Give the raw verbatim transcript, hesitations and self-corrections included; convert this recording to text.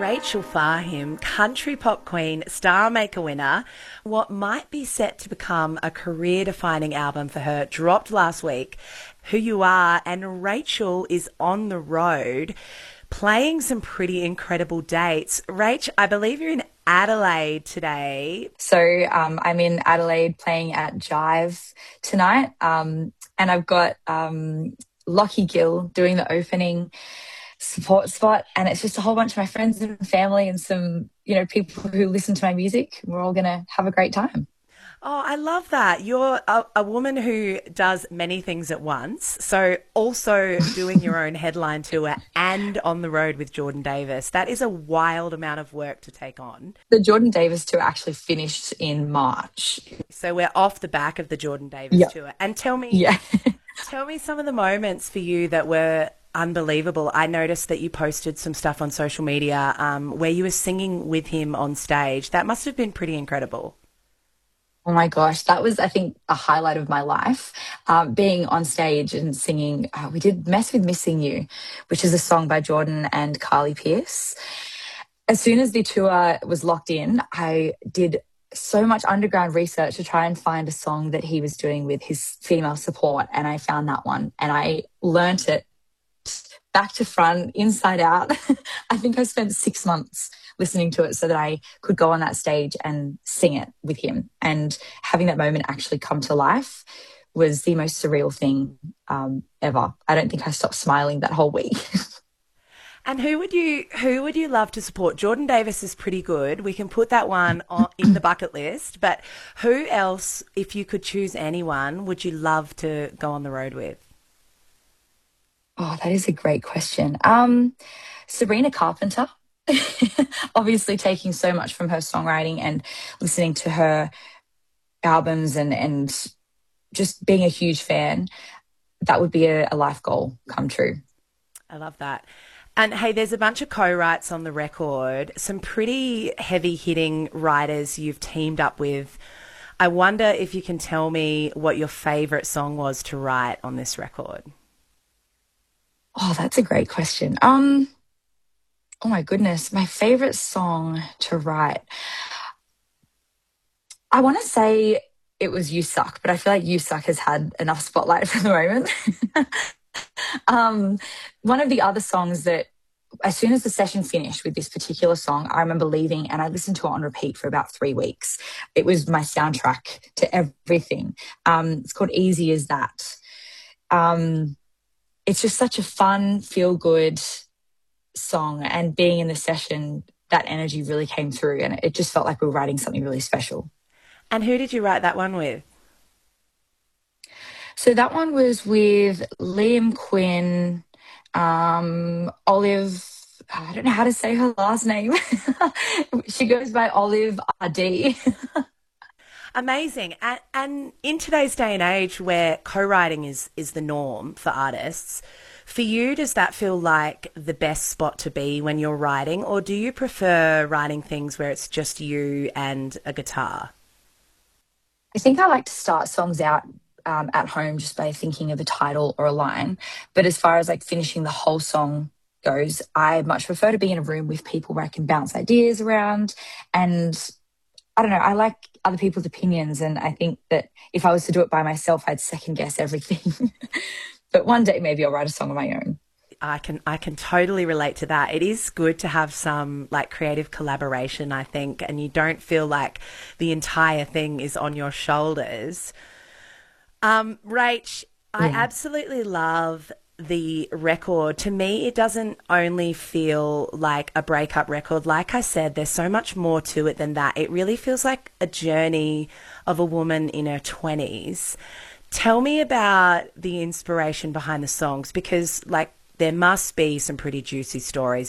Rachel Fahim, country pop queen, Star Maker winner. What might be set to become a career-defining album for her dropped last week. Who You Are, and Rachel is on the road playing some pretty incredible dates. Rach, I believe you're in Adelaide today. So um, I'm in Adelaide playing at Jive tonight, um, and I've got um, Lockie Gill doing the opening support spot, and it's just a whole bunch of my friends and family and some, you know, people who listen to my music. We're all going to have a great time. Oh, I love that. You're a, a woman who does many things at once. So also doing your own headline tour and on the road with Jordan Davis. That is a wild amount of work to take on. The Jordan Davis tour actually finished in March. So we're off the back of the Jordan Davis yep. tour. And tell me, yeah. tell me some of the moments for you that were unbelievable. I noticed that you posted some stuff on social media um, where you were singing with him on stage. That must have been pretty incredible. Oh my gosh, that was, I think, a highlight of my life, um, being on stage and singing. Uh, we did Mess With Missing You, which is a song by Jordan and Carly Pearce. As soon as the tour was locked in, I did so much underground research to try and find a song that he was doing with his female support, and I found that one, and I learnt it back to front, inside out. I think I spent six months listening to it so that I could go on that stage and sing it with him. And having that moment actually come to life was the most surreal thing um, ever. I don't think I stopped smiling that whole week. And who would you who would you love to support? Jordan Davis is pretty good. We can put that one on, in the bucket list. But who else, if you could choose anyone, would you love to go on the road with? Oh, that is a great question. Um, Sabrina Carpenter. Obviously taking so much from her songwriting and listening to her albums and, and just being a huge fan, that would be a, a life goal come true. I love that. And hey, there's a bunch of co-writes on the record, some pretty heavy-hitting writers you've teamed up with. I wonder if you can tell me what your favourite song was to write on this record. Oh, that's a great question. Um, oh my goodness, my favourite song to write. I want to say it was You Suck, but I feel like You Suck has had enough spotlight for the moment. um, one of the other songs that, as soon as the session finished with this particular song, I remember leaving and I listened to it on repeat for about three weeks. It was my soundtrack to everything. Um, it's called Easy As That. Um, it's just such a fun, feel-good song, and being in the session, that energy really came through, and it just felt like we were writing something really special. And who did you write that one with? So that one was with Liam Quinn, um, Olive, I don't know how to say her last name. She goes by Olive R D. Amazing. And, and in today's day and age where co-writing is, is the norm for artists, for you, does that feel like the best spot to be when you're writing, or do you prefer writing things where it's just you and a guitar? I think I like to start songs out um, at home just by thinking of a title or a line. But as far as like finishing the whole song goes, I much prefer to be in a room with people where I can bounce ideas around. And I don't know, I like other people's opinions. And I think that if I was to do it by myself, I'd second guess everything. But one day maybe I'll write a song of my own. I can I can totally relate to that. It is good to have some like creative collaboration, I think, and you don't feel like the entire thing is on your shoulders. Um, Rach, I Yeah. absolutely love the record. To me, it doesn't only feel like a breakup record. Like I said, there's so much more to it than that. It really feels like a journey of a woman in her twenties. Tell me about the inspiration behind the songs, because like there must be some pretty juicy stories